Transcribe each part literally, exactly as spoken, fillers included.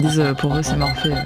disent euh, pour eux c'est Morphée. Euh,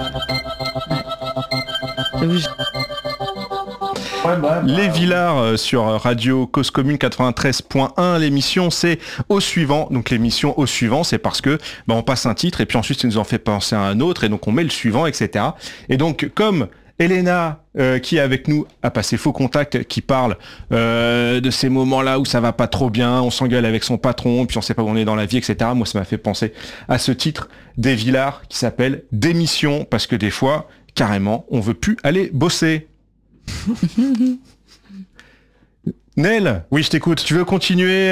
ouais. Oui, je... Ouais, bah, Les bah, Villards euh, sur Radio Cause Commune quatre-vingt-treize point un. L'émission c'est Au Suivant. Donc l'émission Au Suivant, c'est parce que bah, on passe un titre et puis ensuite ça nous en fait penser à un autre et donc on met le suivant, et cetera. Et donc comme Elena, euh, qui est avec nous, a passé Faux Contact, qui parle euh, de ces moments-là où ça va pas trop bien, on s'engueule avec son patron, puis on sait pas où on est dans la vie, et cetera. Moi, ça m'a fait penser à ce titre des Villards qui s'appelle Démission, parce que des fois, carrément, on veut plus aller bosser. Nel, oui, je t'écoute. tu veux continuer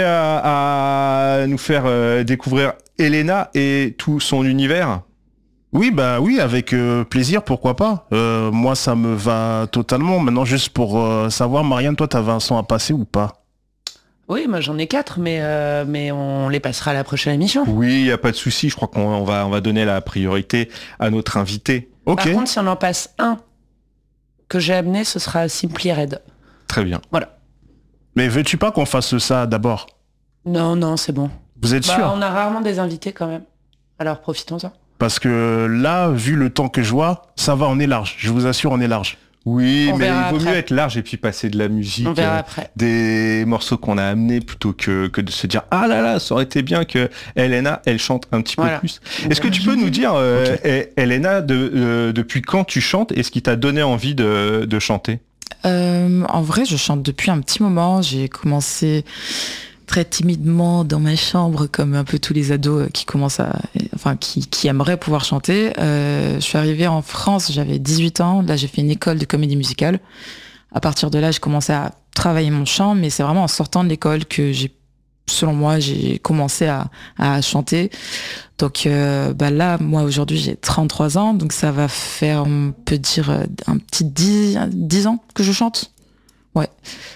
à, à nous faire euh, découvrir Elena et tout son univers ? Oui, bah oui, avec euh, plaisir, pourquoi pas. Euh, moi, ça me va totalement. Maintenant, juste pour euh, savoir, Marianne, toi, t'avais un son à passer ou pas ? Oui, moi j'en ai quatre, mais, euh, mais on les passera à la prochaine émission. Oui, il n'y a pas de souci. Je crois qu'on on va, on va donner la priorité à notre invité. Ok. Par contre, si on en passe un que j'ai amené, ce sera Simply Red. Très bien. Voilà. Mais veux-tu pas qu'on fasse ça d'abord ? Non, non, c'est bon. Vous êtes Bah, sûr ? on a rarement des invités quand même. Alors profitons-en. Parce que là, vu le temps que je vois, ça va, on est large. Je vous assure, on est large. Oui, On mais il verra vaut après. mieux être large et puis passer de la musique, On verra euh, après. des morceaux qu'on a amenés plutôt que, que de se dire ah là là, ça aurait été bien que Elena, elle chante un petit Voilà. peu plus. Est-ce que tu peux nous dire, euh, Ok. eh, Elena, de, euh, depuis quand tu chantes et ce qui t'a donné envie de, de chanter ? Euh, en vrai, je chante depuis un petit moment. J'ai commencé très timidement dans ma chambre, comme un peu tous les ados qui commencent à, enfin, qui, qui aimeraient pouvoir chanter. Euh, je suis arrivée en France, j'avais dix-huit ans. Là, j'ai fait une école de comédie musicale. À partir de là, j'ai commencé à travailler mon chant, mais c'est vraiment en sortant de l'école que j'ai, selon moi, j'ai commencé à, à chanter. Donc euh, bah là, moi aujourd'hui, j'ai trente-trois ans, donc ça va faire, on peut dire, un petit dix, dix ans que je chante. Ouais.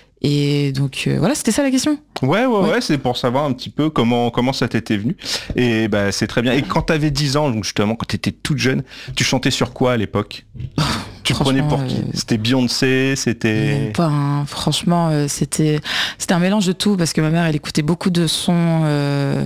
Et donc euh, voilà, c'était ça la question. Ouais, ouais, ouais, Ouais. c'est pour savoir un petit peu comment, comment ça t'était venu. Et bah, c'est très bien. Et quand t'avais dix ans, donc justement, quand t'étais toute jeune, tu chantais sur quoi à l'époque ? Tu prenais pour qui ? euh, C'était Beyoncé, c'était... Même pas, hein. Franchement, euh, c'était, c'était un mélange de tout, parce que ma mère, elle écoutait beaucoup de sons, euh,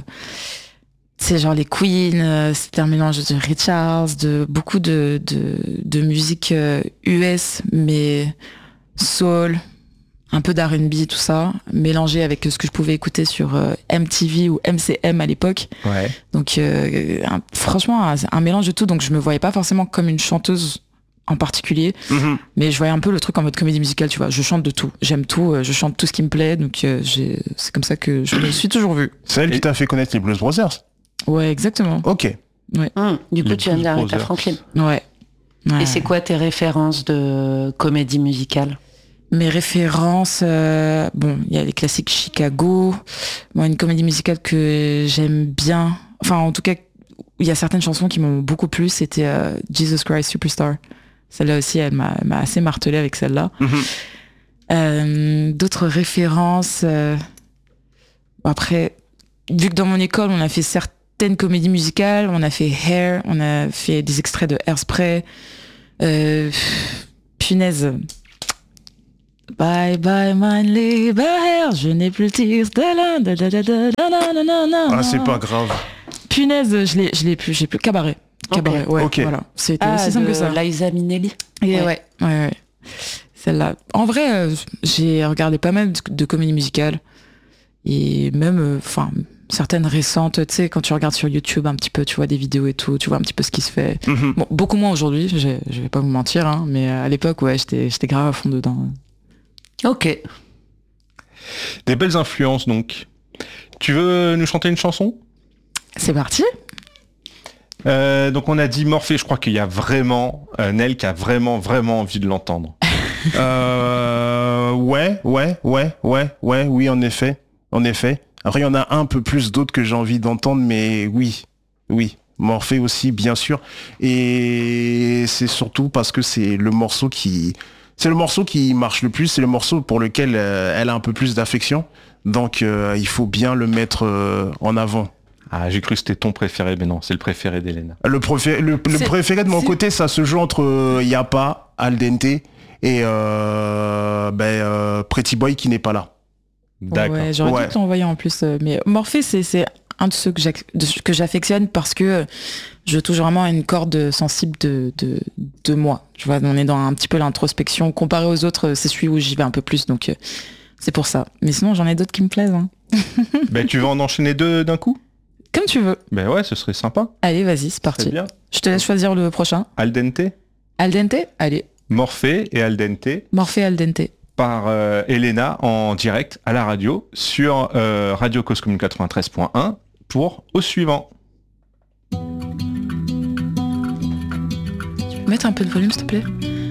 c'est genre les Queen, euh, c'était un mélange de Ray Charles, de beaucoup de, de, de musique euh, U S, mais soul, un peu d'R and B, tout ça, mélangé avec ce que je pouvais écouter sur euh, M T V ou M C M à l'époque. Ouais. Donc euh, un- franchement, un, un mélange de tout, donc je me voyais pas forcément comme une chanteuse en particulier, Mhm. mais je voyais un peu le truc en mode comédie musicale, tu vois. Je chante de tout, j'aime tout, euh, je chante tout ce qui me plaît, donc euh, j'ai, c'est comme ça que je me suis toujours vue. C'est elle Et- qui t'a fait connaître les Blues Brothers ? Ouais, exactement. Ok. Hum, du coup, Les tu viens Blues d'Aretha Brothers. Franklin. Ouais. Ouais. Et c'est quoi tes références de comédie musicale ? Mes références, euh, bon, il y a les classiques Chicago. Moi, une comédie musicale que j'aime bien, enfin, en tout cas, il y a certaines chansons qui m'ont beaucoup plu, c'était euh, Jesus Christ Superstar. Celle-là aussi, elle m'a, elle m'a assez martelé avec celle-là. Mhm. Euh, d'autres références. euh, Après, vu que dans mon école, on a fait certaines comédies musicales, on a fait Hair, on a fait des extraits de Hairspray. Euh, punaise. Bye bye my little hair, je n'ai plus le tir. Da la da da da da da da da da da. Ah, c'est pas grave. Punaise, je l'ai, je l'ai plus, j'ai plus. Cabaret. Cabaret, Ok. ouais, Ok. voilà. C'était Ah, aussi simple de que ça. Liza Minnelli. Et Ouais. ouais, ouais, ouais. Celle-là. En vrai, euh, j'ai regardé pas mal de, de comédies musicales. Et même, enfin, certaines récentes, tu sais, quand tu regardes sur YouTube un petit peu, tu vois des vidéos et tout, tu vois un petit peu ce qui se fait. Mhm. Bon, beaucoup moins aujourd'hui, je, je vais pas vous mentir, hein, mais à l'époque, ouais, j'étais, j'étais grave à fond dedans. Ok. Des belles influences, donc. Tu veux nous chanter une chanson ? C'est parti. Euh, donc on a dit Morphée, je crois qu'il y a vraiment euh, Nel qui a vraiment vraiment envie de l'entendre. Euh, ouais, ouais, ouais, ouais, ouais, oui, en effet, en effet. Après, il y en a un peu plus d'autres que j'ai envie d'entendre, mais oui, oui. Morphée aussi, bien sûr. Et c'est surtout parce que c'est le morceau qui, c'est le morceau qui marche le plus, c'est le morceau pour lequel euh, elle a un peu plus d'affection. Donc, euh, il faut bien le mettre euh, en avant. Ah, j'ai cru que c'était ton préféré, mais non, c'est le préféré d'Elena. Le, préféré, le, le C'est- préféré de mon c'est- côté, ça se joue entre euh, Yapa, Al Dente et euh, ben, euh, Pretty Boy qui n'est pas là. D'accord. Ouais, j'aurais Ouais. dû te l'envoyer en plus. euh, Mais Morphée, c'est, c'est un de ceux que, j'ac- de- que j'affectionne parce que je touche vraiment à une corde sensible de, de, de moi. Tu vois, on est dans un petit peu l'introspection. Comparé aux autres, c'est celui où j'y vais un peu plus, donc euh, c'est pour ça. Mais sinon, j'en ai d'autres qui me plaisent. Hein. Ben, tu veux en enchaîner deux d'un coup? Comme tu veux. Ben ouais, ce serait sympa. Allez, vas-y, c'est parti. Très bien. Je te laisse choisir le prochain. Al dente, Al dente. Allez, Morphée et Al dente Morphée al dente. par euh, Elena en direct à la radio sur euh, Radio Cause Commune quatre-vingt-treize point un pour Au suivant. Tu peux mettre un peu de volume, s'il te plaît?